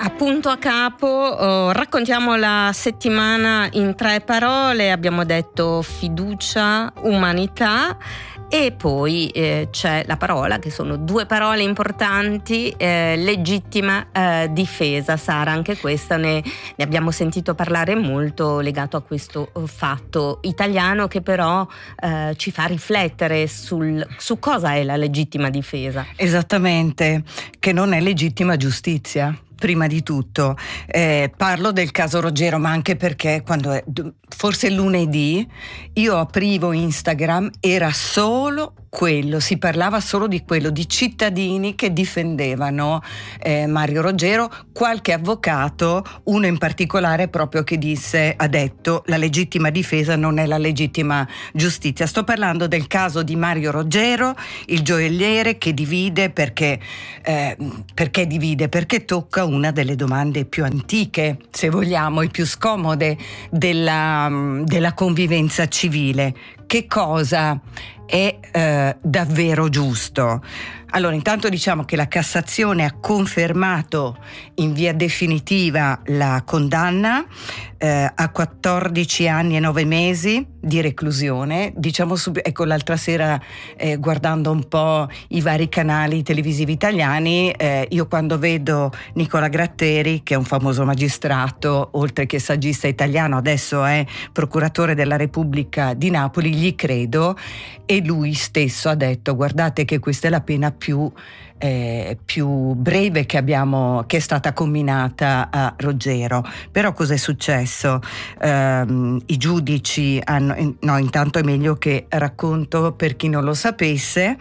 Appunto a capo, raccontiamo la settimana in 3 parole. Abbiamo detto fiducia, umanità e poi c'è la parola, che sono 2 parole importanti, legittima difesa. Sara, anche questa ne abbiamo sentito parlare molto, legato a questo fatto italiano che però ci fa riflettere su cosa è la legittima difesa. Esattamente, che non è legittima giustizia. Prima di tutto parlo del caso Roggero, ma anche perché forse lunedì io aprivo Instagram, era solo quello, si parlava solo di quello, di cittadini che difendevano Mario Roggero, qualche avvocato, uno in particolare proprio che ha detto la legittima difesa non è la legittima giustizia. Sto parlando del caso di Mario Roggero, il gioielliere che divide perché divide? Perché tocca una delle domande più antiche, se vogliamo, e più scomode della convivenza civile. Che cosa è davvero giusto? Allora, intanto diciamo che la Cassazione ha confermato in via definitiva la condanna a 14 anni e 9 mesi di reclusione. Diciamo ecco, l'altra sera guardando un po' i vari canali televisivi italiani, io quando vedo Nicola Gratteri, che è un famoso magistrato, oltre che saggista italiano, adesso è procuratore della Repubblica di Napoli, gli credo, e lui stesso ha detto: guardate che questa è la pena più breve che è stata comminata a Roggero. Però cos'è successo? I giudici intanto è meglio che racconto per chi non lo sapesse.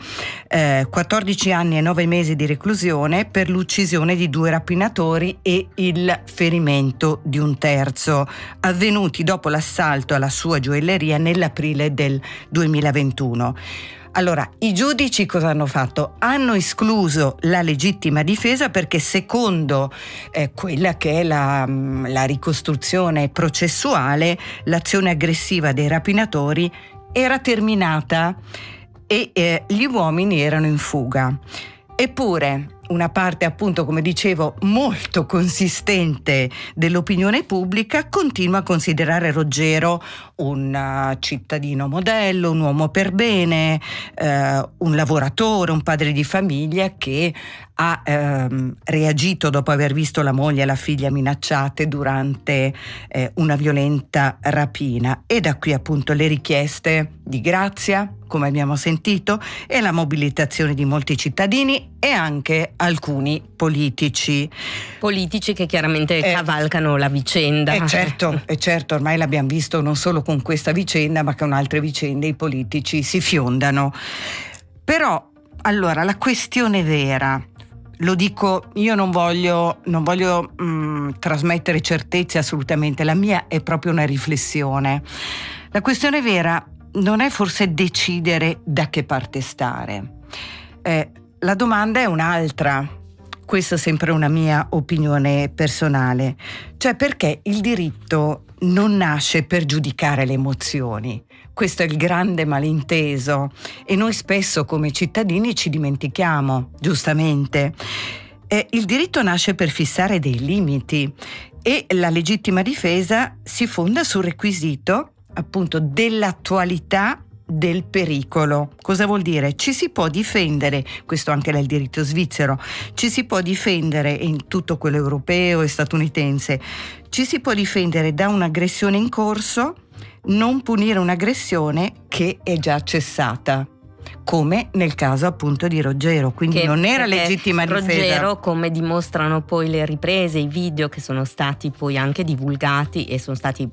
14 anni e 9 mesi di reclusione per l'uccisione di 2 rapinatori e il ferimento di un terzo, avvenuti dopo l'assalto alla sua gioielleria nell'aprile del 2021. Allora, i giudici cosa hanno fatto? Hanno escluso la legittima difesa perché secondo quella che è la ricostruzione processuale, l'azione aggressiva dei rapinatori era terminata e gli uomini erano in fuga. Eppure una parte, appunto, come dicevo, molto consistente dell'opinione pubblica continua a considerare Roggero un cittadino modello, un uomo per bene, un lavoratore, un padre di famiglia che ha reagito dopo aver visto la moglie e la figlia minacciate durante una violenta rapina. E da qui appunto le richieste di grazia, come abbiamo sentito, e la mobilitazione di molti cittadini e anche alcuni politici che chiaramente cavalcano la vicenda. Certo, ormai l'abbiamo visto non solo con questa vicenda, ma con altre vicende i politici si fiondano. Però, allora, la questione vera, lo dico, io non voglio trasmettere certezze assolutamente, la mia è proprio una riflessione. La questione vera non è forse decidere da che parte stare. La domanda è un'altra. Questa è sempre una mia opinione personale. Cioè, perché il diritto non nasce per giudicare le emozioni. Questo è il grande malinteso e noi spesso come cittadini ci dimentichiamo, giustamente. Il diritto nasce per fissare dei limiti e la legittima difesa si fonda sul requisito, appunto, dell'attualità del pericolo. Cosa vuol dire? Ci si può difendere, questo anche nel diritto svizzero, ci si può difendere in tutto quello europeo e statunitense, ci si può difendere da un'aggressione in corso, non punire un'aggressione che è già cessata, come nel caso appunto di Roggero, quindi non era legittima difesa. Roggero, come dimostrano poi le riprese, i video che sono stati poi anche divulgati e sono stati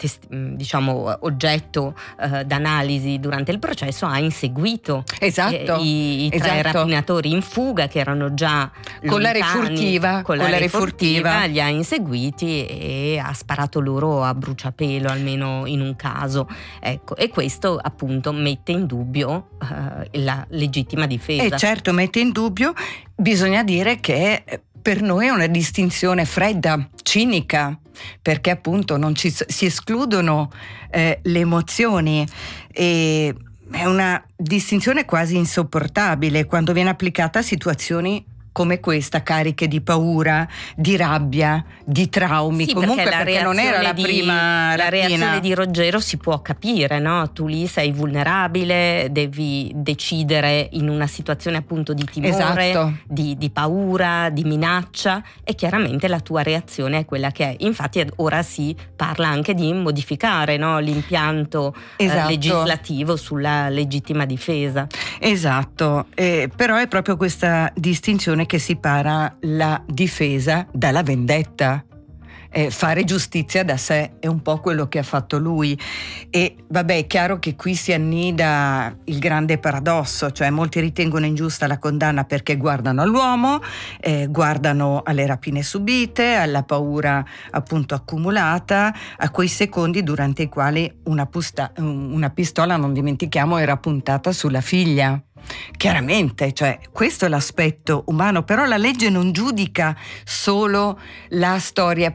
oggetto d'analisi durante il processo, ha inseguito i 3 rapinatori in fuga che erano già con la refurtiva, li ha inseguiti e ha sparato loro a bruciapelo, almeno in un caso, ecco, e questo appunto mette in dubbio la legittima difesa. Certo, mette in dubbio. Bisogna dire che per noi è una distinzione fredda, cinica, perché appunto non si escludono le emozioni e è una distinzione quasi insopportabile quando viene applicata a situazioni come questa, cariche di paura, di rabbia, di traumi, sì, comunque perché non era la prima la rapina. reazione di Ruggero si può capire, no? Tu lì sei vulnerabile, devi decidere in una situazione appunto di timore, esatto, di paura, di minaccia, e chiaramente la tua reazione è quella che è. Infatti ora si parla anche di modificare, no? L'impianto esatto, legislativo sulla legittima difesa. Esatto, però è proprio questa distinzione che separa la difesa dalla vendetta. Fare giustizia da sé è un po' quello che ha fatto lui, e vabbè, è chiaro che qui si annida il grande paradosso, cioè molti ritengono ingiusta la condanna perché guardano all'uomo, guardano alle rapine subite, alla paura appunto accumulata, a quei secondi durante i quali una pistola, non dimentichiamo, era puntata sulla figlia. Chiaramente, cioè, questo è l'aspetto umano, però la legge non giudica solo la storia